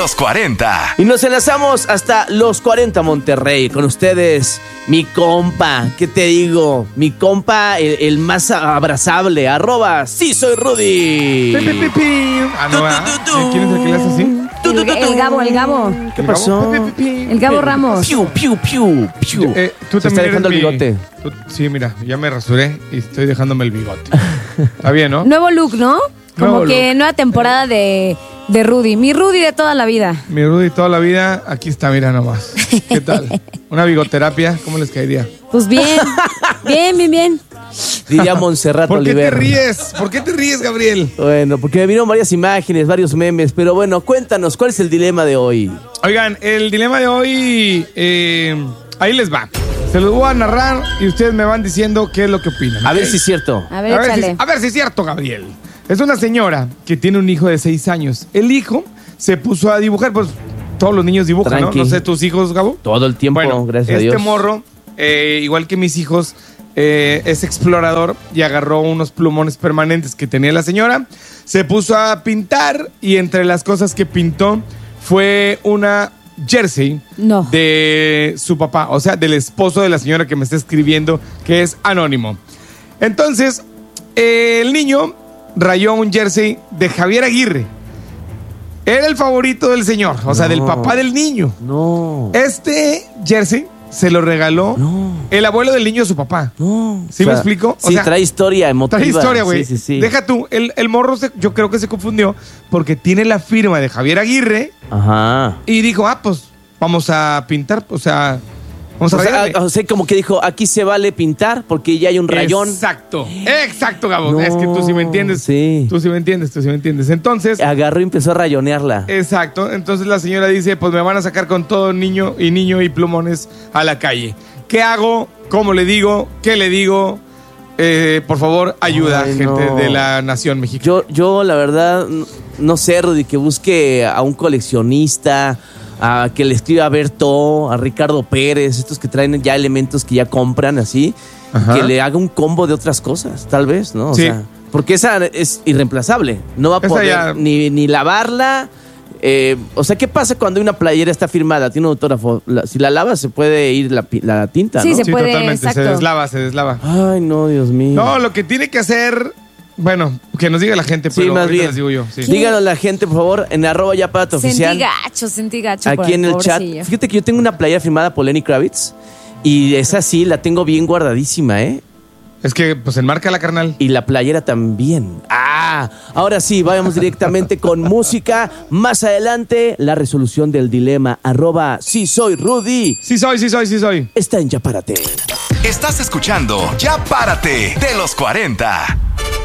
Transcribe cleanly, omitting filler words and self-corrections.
los 40. Y nos enlazamos hasta los 40 Monterrey. Con ustedes, mi compa, ¿qué te digo? Mi compa, el más abrazable. @sí soy Rudy. Ah, no, ¿quién es el que le hace así? El Gabo. ¿Qué pasó? El Gabo Ramos. Piu. Tú Se está también dejando el bigote. Sí, mira, ya me rasuré y estoy dejándome el bigote. Está bien, ¿no? Nuevo look, ¿no? Como Nuevo que look. nueva temporada de Rudy. Mi Rudy de toda la vida. Mi Rudy toda la vida, aquí está, mira nomás. ¿Qué tal? Una bigoterapia, ¿cómo les caería? Pues bien. bien. Diría Montserrat ¿Por qué Oliver. te ríes? ¿Por qué te ríes, Gabriel? Bueno, porque me vieron varias imágenes, varios memes. Pero bueno, cuéntanos, ¿cuál es el dilema de hoy? Oigan, el dilema de hoy, ahí les va. Se los voy a narrar y ustedes me van diciendo qué es lo que opinan. A ver ¿ok? si es cierto. A ver, échale. A ver si es cierto, Gabriel. Es una señora que tiene un hijo de 6 años. El hijo se puso a dibujar, pues todos los niños dibujan, Tranqui. ¿no? No sé, tus hijos, Gabo. Todo el tiempo, Bueno, gracias a Dios. este morro, igual que mis hijos, es explorador y agarró unos plumones permanentes que tenía la señora. Se puso a pintar y entre las cosas que pintó fue una jersey No. de su papá, o sea, del esposo de la señora que me está escribiendo, que es anónimo. Entonces, el niño rayó un jersey de Javier Aguirre. Era el favorito del señor, o sea, del papá del niño. No. Este jersey se lo regaló el abuelo del niño a su papá. No. ¿Sí me explico? O Sí, sea, trae historia emotiva. Trae historia, güey. Sí. Deja tú, el morro yo creo que se confundió porque tiene la firma de Javier Aguirre Ajá. y dijo, pues vamos a pintar, o sea, vamos a rayarle. O sea, como que dijo, aquí se vale pintar porque ya hay un rayón. Exacto, Gabo. No, Es que tú sí me entiendes. sí. Tú sí me entiendes. Entonces, Agarró y empezó a rayonearla. exacto. Entonces la señora dice, pues me van a sacar con todo niño y plumones a la calle. ¿Qué hago? ¿Cómo le digo? ¿Qué le digo? Por favor, ayuda, Ay, gente no. de la nación mexicana. Yo la verdad, no sé, Rudy, que busque a un coleccionista, a que le escriba a Berto, a Ricardo Pérez, estos que traen ya elementos que ya compran así, Ajá. que le haga un combo de otras cosas, tal vez, ¿no? O Sí. sea, porque esa es irreemplazable. No va a Esa poder ya- ni lavarla. O sea, ¿qué pasa cuando una playera está firmada? Tiene un autógrafo. Si la lavas, se puede ir la tinta, Sí, ¿no? se Sí, puede, totalmente. exacto. Se deslava. Ay, no, Dios mío. No, lo que tiene que hacer, bueno, que nos diga la gente, Sí, pero más ahorita bien. les digo yo. Sí. Díganos la gente, por favor, en @yaparato_oficial. Sentí gacho. por Aquí en el chat. pobrecillo. Fíjate que yo tengo una playera firmada por Lenny Kravitz. Y esa sí, la tengo bien guardadísima, ¿eh? Es que, pues, enmarca la carnal. Y la playera también. Ahora sí, vayamos directamente con música. Más adelante, la resolución del dilema. @sí soy Rudy. Sí soy. Está en Ya Párate. Estás escuchando Ya Párate de los 40.